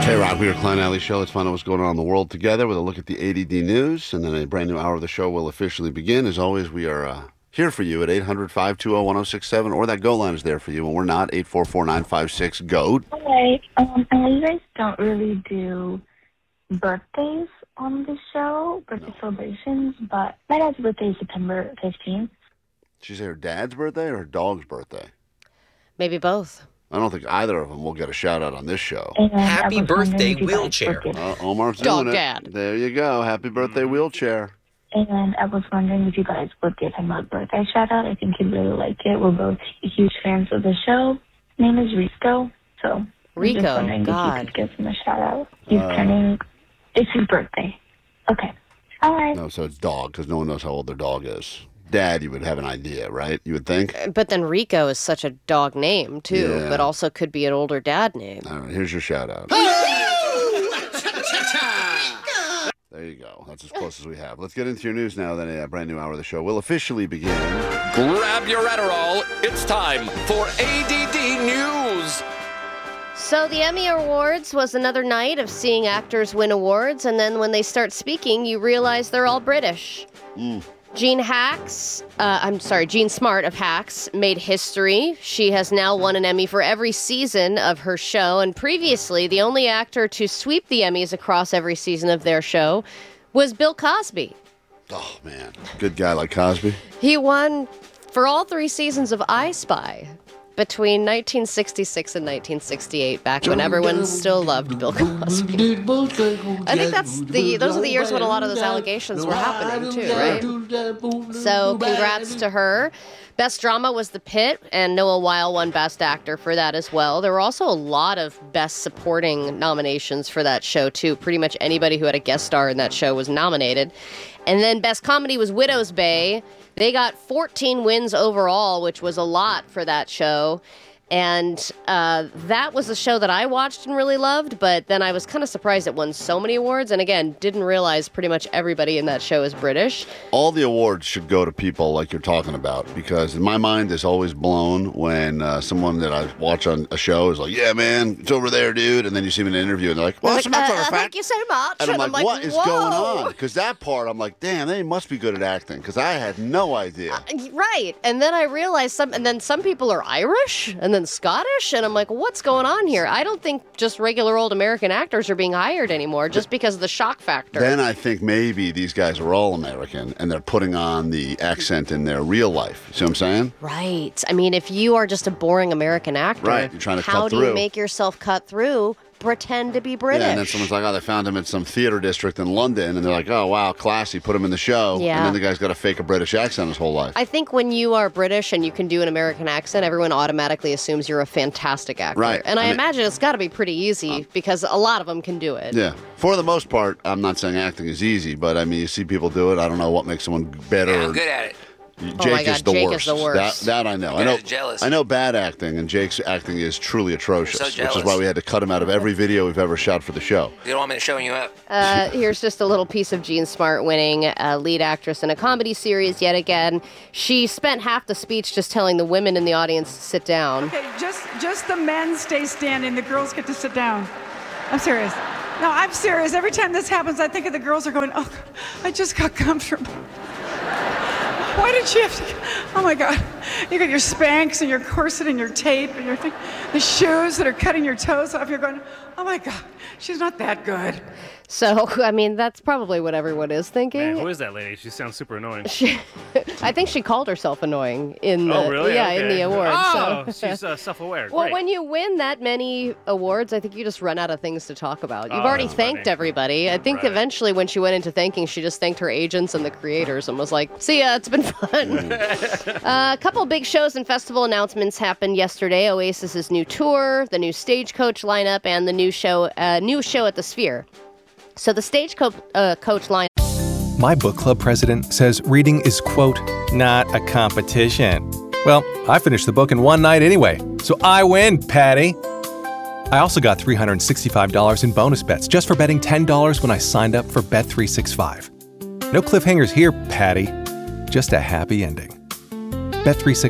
K-Rock, we are Klein Alley Show. Let's find out what's going on in the world together with a look at the ADD news, and then a brand new hour of the show will officially begin. As always, we are here for you at 800-520-1067, or that GO line is there for you, and we're not, 844-956-GO. Hi. I know you guys don't really do birthdays on the show, birthday celebrations, but my dad's birthday is September 15th. Did she say her dad's birthday or her dog's birthday? Maybe both. I don't think either of them will get a shout-out on this show. And Happy birthday, wheelchair. Omar's Dog doing it. dad. There you go. Happy birthday, wheelchair. And I was wondering if you guys would give him a birthday shout-out. I think he'd really like it. We're both huge fans of the show. His name is Rico, so I'm Rico, just wondering if God. you could give him a shout-out. He's turning... It's his birthday. Okay. All right. No, so it's dog, because no one knows how old their dog is. Dad, you would have an idea, right? You would think? But then Rico is such a dog name, too, Yeah. but also could be an older dad name. All right, here's your shout-out. There you go. That's as close as we have. Let's get into your news now. Then a brand new hour of the show will officially begin. Grab your Adderall. It's time for ADD News. So the Emmy Awards was another night of seeing actors win awards, and then when they start speaking, you realize they're all British. Jean Smart of Hacks made history. She has now won an Emmy for every season of her show, and previously, the only actor to sweep the Emmys across every season of their show was Bill Cosby. Oh, man. Good guy like Cosby. He won for all 3 seasons of I Spy between 1966 and 1968, back when everyone still loved Bill Cosby. I think those are the years when a lot of those allegations were happening too, right? So congrats to her. Best Drama was The Pit, and Noah Weil won Best Actor for that as well. There were also a lot of Best Supporting nominations for that show too. Pretty much anybody who had a guest star in that show was nominated. And then Best Comedy was Widow's Bay. They got 14 wins overall, which was a lot for that show. And that was a show that I watched and really loved, but then I was kind of surprised it won so many awards. And again, didn't realize pretty much everybody in that show is British. All the awards should go to people like you're talking about, because in my mind, it's always blown when someone that I watch on a show is like, yeah, man, it's over there, dude. And then you see them in an interview and they're like, well, Thank you so much. And I'm like, what is whoa. going on? Because that part, I'm like, damn, they must be good at acting, because I had no idea. Right. And then I realized some people are Irish and then Scottish, and I'm like, what's going on here? I don't think just regular old American actors are being hired anymore just because of the shock factor. Then I think maybe these guys are all American and they're putting on the accent in their real life. See what I'm saying? Right. I mean, if you are just a boring American actor, Right, you're trying to how cut do through. you make yourself cut through? Pretend to be British. Yeah, and then someone's like, oh, they found him in some theater district in London, and they're like, oh, wow, classy, put him in the show. Yeah. And then the guy's got to fake a British accent his whole life. I think when you are British and you can do an American accent, everyone automatically assumes you're a fantastic actor. Right. And I I mean- imagine it's got to be pretty easy because a lot of them can do it. Yeah. For the most part, I'm not saying acting is easy, but I mean, you see people do it. I don't know what makes someone better. Yeah, I'm good at it. Jake my God, is the Jake worst. is the worst. That I know. You guys are jealous. I know bad acting, and Jake's acting is truly atrocious, So which is jealous. why we had to cut him out of every video we've ever shot for the show. You don't want me to show you up. Here's just a little piece of Jean Smart winning lead actress in a comedy series yet again. She spent half the speech just telling the women in the audience to sit down. Okay, just the men stay standing. The girls get to sit down. I'm serious. No, I'm serious. Every time this happens, I think of the girls are going, oh, I just got comfortable. Why did you have to? Oh my God! You got your Spanx and your corset and your tape and your thing, the shoes that are cutting your toes off. You're going, oh my God, she's not that good. So, I mean, that's probably what everyone is thinking. Man, who is that lady? She sounds super annoying. I think she called herself annoying in the, Oh, really? yeah, Okay. in the awards. Oh, so. she's self-aware. Well, Great. when you win that many awards, I think you just run out of things to talk about. You've Oh, already that's thanked funny. everybody. I think Right. eventually when she went into thanking, she just thanked her agents and the creators and was like, see ya, it's been fun. A couple big shows and festival announcements happened yesterday. Oasis's new tour, the new Stagecoach lineup, and the new show at the Sphere. So the Stagecoach lineup. My book club president says reading is, quote, not a competition. Well, I finished the book in one night anyway, so I win, Patty. I also got $365 in bonus bets just for betting $10 when I signed up for Bet365. No cliffhangers here, Patty. Just a happy ending. Bet365.